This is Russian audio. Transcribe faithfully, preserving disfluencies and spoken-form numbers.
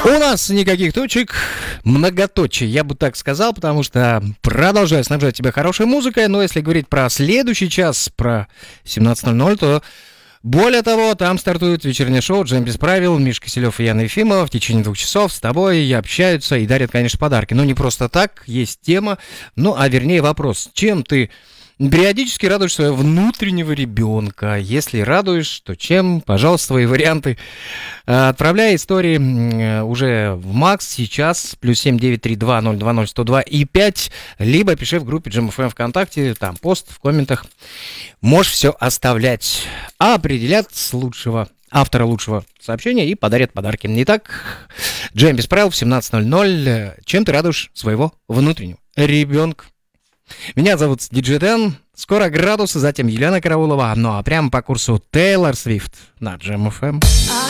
У нас никаких точек, многоточий, я бы так сказал, потому что продолжаю снабжать тебя хорошей музыкой, но если говорить про следующий час, про семнадцать ноль ноль, то более того, там стартует вечернее шоу «Джем без правил», Мишка Киселев и Яна Ефимова в течение двух часов с тобой общаются и дарят, конечно, подарки. Но не просто так, есть тема, ну, а вернее вопрос, чем ты периодически радуешь своего внутреннего ребенка. Если радуешь, то чем? Пожалуйста, свои варианты. Отправляй истории уже в Макс сейчас. Плюс семь девять три два ноль два ноль сто два и пять. Либо пиши в группе Джем эф эм ВКонтакте. Там пост в комментах. Можешь все оставлять. А определят с лучшего автора лучшего сообщения и подарят подарки. Итак, Джем без правил в семнадцать ноль ноль. Чем ты радуешь своего внутреннего ребенка? Меня зовут Диджей Дэн. Скоро градусы, затем Елена Караулова. Ну а прямо по курсу Тейлор Свифт на Джем эф эм.